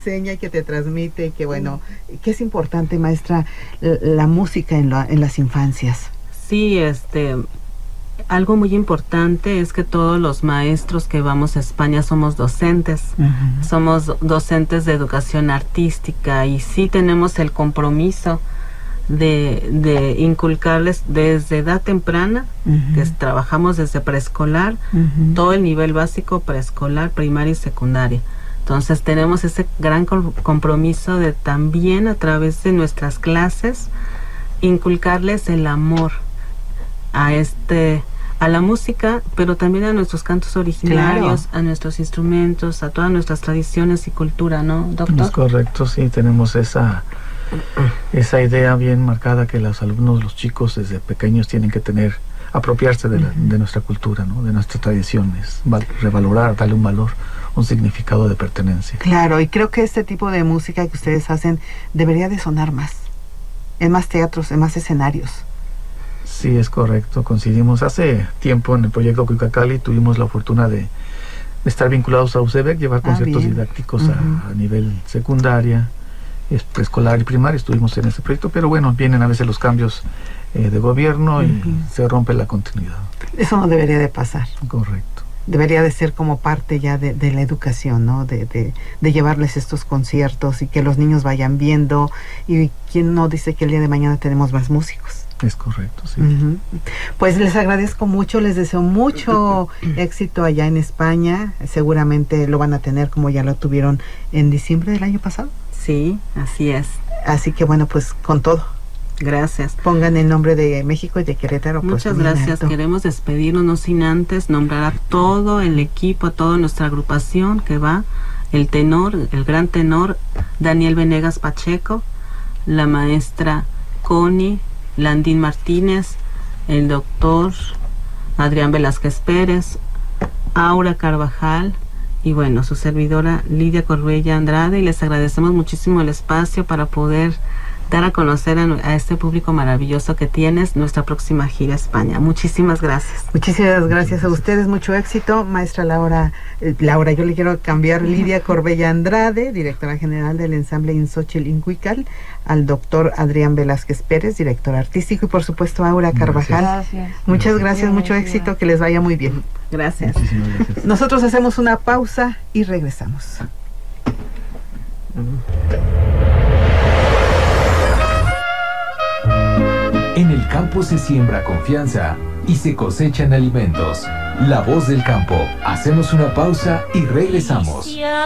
enseña y que te transmite, y que bueno, que es importante, maestra, la música en las infancias. Sí, algo muy importante es que todos los maestros que vamos a España somos docentes, somos docentes de educación artística y sí tenemos el compromiso de inculcarles desde edad temprana, que trabajamos desde preescolar, todo el nivel básico, preescolar, primaria y secundaria. Entonces tenemos ese gran compromiso de también a través de nuestras clases inculcarles el amor a la música, pero también a nuestros cantos originarios, a nuestros instrumentos, a todas nuestras tradiciones y cultura, ¿no, doctor? Es correcto, sí, tenemos esa idea bien marcada que los alumnos, los chicos desde pequeños tienen que apropiarse de nuestra cultura, ¿no? De nuestras tradiciones, revalorar, darle un valor, un significado de pertenencia. Claro, y creo que este tipo de música que ustedes hacen debería de sonar más, en más teatros, en más escenarios. Sí, es correcto. Coincidimos hace tiempo en el proyecto Cuicacali, tuvimos la fortuna de estar vinculados a UCEBEC, llevar conciertos didácticos a nivel secundaria, preescolar y primaria. Estuvimos en ese proyecto, pero bueno, vienen a veces los cambios de gobierno y se rompe la continuidad. Eso no debería de pasar. Correcto. Debería de ser como parte ya de la educación, ¿no? De llevarles estos conciertos y que los niños vayan viendo. Y quién no dice que el día de mañana tenemos más músicos. Es correcto, sí. Pues les agradezco mucho, les deseo mucho éxito allá en España. Seguramente lo van a tener como ya lo tuvieron en diciembre del año pasado. Sí, así es. Así que bueno, pues con todo. Gracias. Pongan el nombre de México y de Querétaro. Muchas gracias. Queremos despedirnos no sin antes nombrar a todo el equipo, a toda nuestra agrupación que va, el gran tenor Daniel Venegas Pacheco, la maestra Connie Landín Martínez, el doctor Adrián Velázquez Pérez, Aura Carvajal y bueno, su servidora Lidia Corbella Andrade, y les agradecemos muchísimo el espacio para poder dar a conocer a este público maravilloso que tienes nuestra próxima gira a España. Muchísimas gracias. Muchísimas gracias a ustedes, mucho éxito. Maestra Laura, yo le quiero cambiar, Lidia Corbella Andrade, directora general del ensamble Insochil Incuical, al doctor Adrián Velázquez Pérez, director artístico, y por supuesto Aura Carvajal. Gracias. Muchas gracias, mucho éxito, que les vaya muy bien. Gracias. Gracias. Nosotros hacemos una pausa y regresamos. En el campo se siembra confianza y se cosechan alimentos. La voz del campo. Hacemos una pausa y regresamos.